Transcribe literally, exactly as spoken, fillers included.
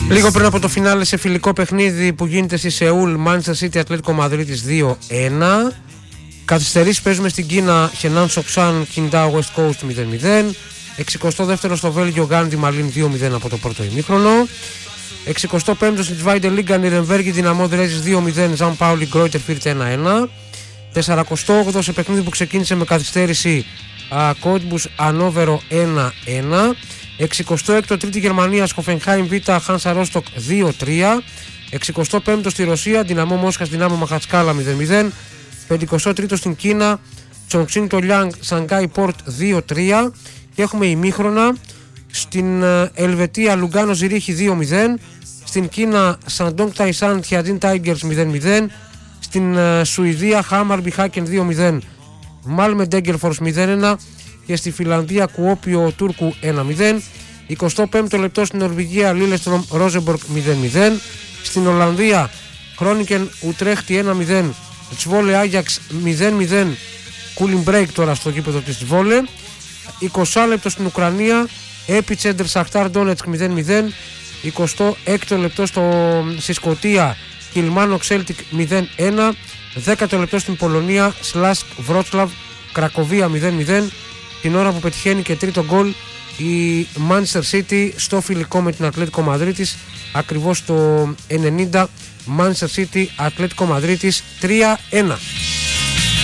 Λίγο πριν από το φινάλε σε φιλικό παιχνίδι που γίνεται στη Σεούλ, Manchester City Ατλέτικο Μαδρίτης δύο ένα. Καθυστερήσεις παίζουμε στην Κίνα, Χενάν Σοξάν Κιντά West Coast μηδέν μηδέν. εξηκοστό δεύτερο στο Βέλγιο, Γκάντι Μαλίν δύο μηδέν από το πρώτο ημίχρονο. εξηκοστό πέμπτο στη Zweite Liga, Νιρεμβέργη Δυναμό Δρέζης δύο μηδέν, Ζαν Πάουλι Γκρόιτερ Φίρτ ένα ένα. σαρανταοκτώ όγδοο σε παιχνίδι που ξεκίνησε με καθυστέρηση, Κόντμπους Ανόβερο ένα ένα. εξηκοστό έκτο τρίτη Γερμανία, Χοφενχάιμ Β Χάνσα Ρόστοκ δύο τρία. εξηκοστό πέμπτο στη Ρωσία, Δυναμό Μόσχας Δυνάμο Μαχατσκάλα μηδέν μηδέν. πενηκοστό τρίτο στην Κίνα, Τσονξίν Τολιάνγκ Σανγκάι Πόρτ δύο τρία. Και έχουμε ημίχρονα στην Ελβετία, Λουγκάνο Ζηρίχη δύο μηδέν. Στην Κίνα, Σαντόγκ Ταϊσάν Τιαντίν Τάιγκερς μηδέν μηδέν. Στην Σουηδία, Χάμαρμπι Χάκεν δύο μηδέν, Μάλμε Ντέγκερφορς μηδέν ένα. Και στη Φιλανδία, Κουόπιο Τούρκου ένα μηδέν. εικοστό πέμπτο λεπτό στην Νορβηγία, Λίλεστρομ Ρόζεμπορκ μηδέν μηδέν. Στην Ολλανδία, Κρόνικεν Ουτρέχτη ένα μηδέν, Τσβόλε Άγιαξ μηδέν μηδέν. Cooling break τώρα στο γήπεδο της Τσβόλε. είκοσι λεπτό στην Ουκρανία, Έπιτσεντρ Σαχτάρ Ντόνετσκ μηδέν μηδέν. εικοστό έκτο λεπτό στο, στη Σκωτία, Κιλμάνο Ξέλτικ μηδέν ένα. δέκατο λεπτό στην Πολωνία, Σλάσκ Βρότσλαβ Κρακοβία μηδέν μηδέν. Την ώρα που πετυχαίνει και τρίτο γκολ η Manchester City στο φιλικό με την Ατλέτικο Μαδρίτης, ακριβώς το ενενήντα, Manchester City Ατλέτικο Μαδρίτης τρία ένα.